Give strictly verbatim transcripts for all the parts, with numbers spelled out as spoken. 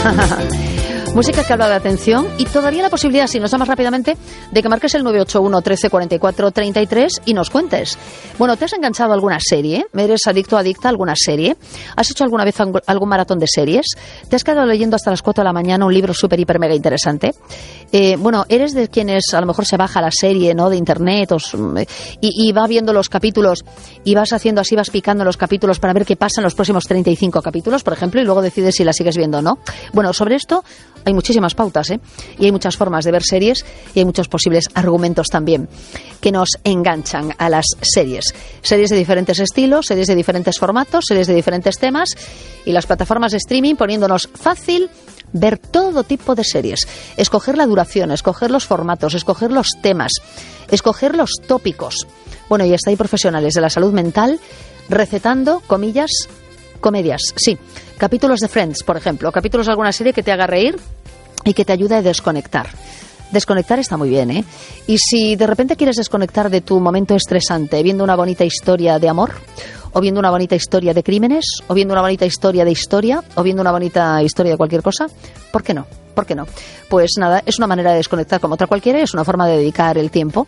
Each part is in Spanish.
Música que habla de atención y todavía la posibilidad, si nos llamas rápidamente, de que marques el nueve ocho uno, trece, cuarenta y cuatro, treinta y tres y nos cuentes. Bueno, ¿te has enganchado a alguna serie? ¿Eres adicto o adicta a alguna serie? ¿Has hecho alguna vez algún maratón de series? ¿Te has quedado leyendo hasta las cuatro de la mañana un libro súper, hiper, mega interesante? Eh, bueno, ¿eres de quienes a lo mejor se baja la serie, ¿no?, de internet o, y, y va viendo los capítulos y vas haciendo así, vas picando los capítulos para ver qué pasa en los próximos treinta y cinco capítulos, por ejemplo, y luego decides si la sigues viendo o no? Bueno, sobre esto hay muchísimas pautas, ¿eh? Y hay muchas formas de ver series y hay muchos posibles argumentos también que nos enganchan a las series. Series de diferentes estilos, series de diferentes formatos, series de diferentes temas y las plataformas de streaming poniéndonos fácil ver todo tipo de series. Escoger la duración, escoger los formatos, escoger los temas, escoger los tópicos. Bueno, y hasta hay profesionales de la salud mental recetando, comillas, comedias. Sí, capítulos de Friends, por ejemplo, capítulos de alguna serie que te haga reír y que te ayude a desconectar. Desconectar está muy bien, ¿eh? Y si de repente quieres desconectar de tu momento estresante viendo una bonita historia de amor, o viendo una bonita historia de crímenes, o viendo una bonita historia de historia, o viendo una bonita historia de cualquier cosa, ¿por qué no? ¿Por qué no? Pues nada, es una manera de desconectar como otra cualquiera, es una forma de dedicar el tiempo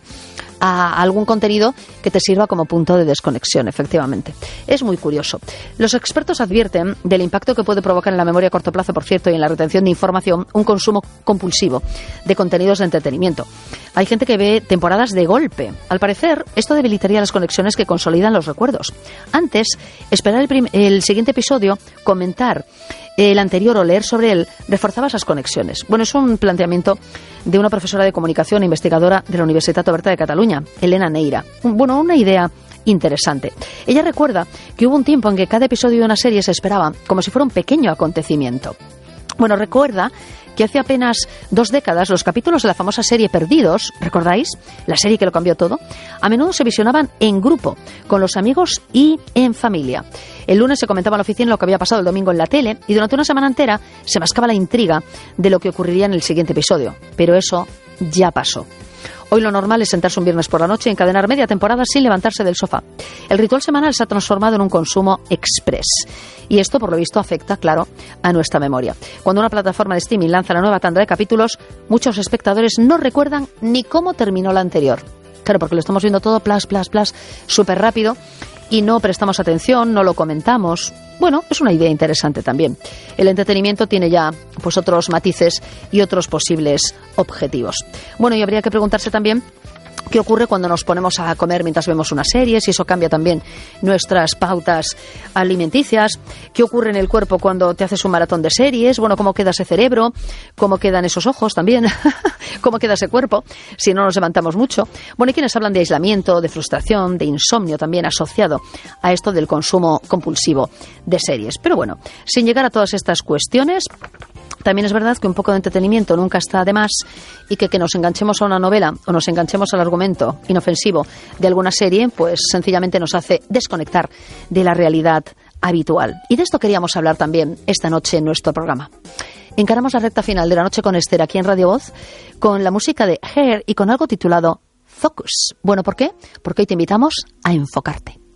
a algún contenido que te sirva como punto de desconexión, efectivamente. Es muy curioso. Los expertos advierten del impacto que puede provocar en la memoria a corto plazo, por cierto, y en la retención de información, un consumo compulsivo de contenidos de entretenimiento. Hay gente que ve temporadas de golpe. Al parecer, esto debilitaría las conexiones que consolidan los recuerdos. Antes, esperar el, prim- el siguiente episodio, comentar el anterior o leer sobre él, reforzaba esas conexiones. Bueno, es un planteamiento de una profesora de comunicación e investigadora de la Universitat Oberta de Cataluña, Elena Neira. Bueno, una idea interesante. Ella recuerda que hubo un tiempo en que cada episodio de una serie se esperaba como si fuera un pequeño acontecimiento. Bueno, recuerda que hace apenas dos décadas los capítulos de la famosa serie Perdidos, ¿recordáis? La serie que lo cambió todo. A menudo se visionaban en grupo, con los amigos y en familia. El lunes se comentaba en la oficina lo que había pasado el domingo en la tele y durante una semana entera se mascaba la intriga de lo que ocurriría en el siguiente episodio. Pero eso ya pasó. Hoy lo normal es sentarse un viernes por la noche y encadenar media temporada sin levantarse del sofá. El ritual semanal se ha transformado en un consumo express. Y esto, por lo visto, afecta, claro, a nuestra memoria. Cuando una plataforma de streaming lanza la nueva tanda de capítulos, muchos espectadores no recuerdan ni cómo terminó la anterior. Claro, porque lo estamos viendo todo plas, plas, plas, súper rápido y no prestamos atención, no lo comentamos. Bueno, es una idea interesante también. El entretenimiento tiene ya pues otros matices y otros posibles objetivos. Bueno, y habría que preguntarse también qué ocurre cuando nos ponemos a comer mientras vemos una serie, si eso cambia también nuestras pautas alimenticias, qué ocurre en el cuerpo cuando te haces un maratón de series, bueno, cómo queda ese cerebro, cómo quedan esos ojos también, cómo queda ese cuerpo, si no nos levantamos mucho. Bueno, y quienes hablan de aislamiento, de frustración, de insomnio también asociado a esto del consumo compulsivo de series. Pero bueno, sin llegar a todas estas cuestiones, también es verdad que un poco de entretenimiento nunca está de más y que que nos enganchemos a una novela o nos enganchemos al argumento inofensivo de alguna serie, pues sencillamente nos hace desconectar de la realidad habitual. Y de esto queríamos hablar también esta noche en nuestro programa. Encaramos la recta final de La Noche con Esther aquí en Radio Voz con la música de Hair y con algo titulado Focus. Bueno, ¿por qué? Porque hoy te invitamos a enfocarte.